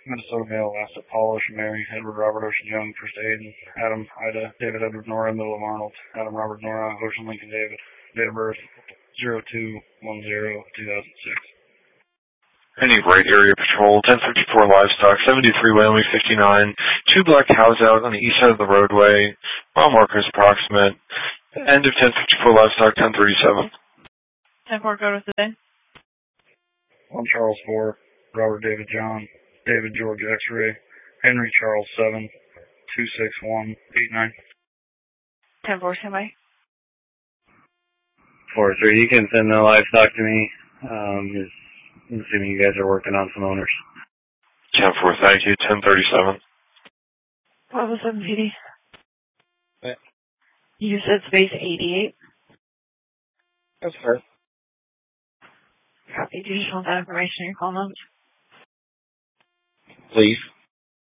Minnesota male, last at Paul Ocean Mary, Edward Robert Ocean Young, first aid, Adam Ida, David Edward Nora, middle of Arnold, Adam Robert Nora, Ocean Lincoln David, date of birth 02/10/2006. Any right area patrol, 1054 livestock, 73 Wyoming 59, 2 black cows out on the east side of the roadway, mile markers approximate, end of 1054 livestock, 1037. 10-4, go with the day. 1 Charles 4, Robert David John, David George X-ray, Henry Charles 7, 26189. 10-4, stand by. 4-3, you can send the livestock to me. I'm assuming you guys are working on some owners. 10-4, thank you, 1037. 507 PD. What? You said space 88. That's fair. Copy. Do you just want that information in your call notes? Please.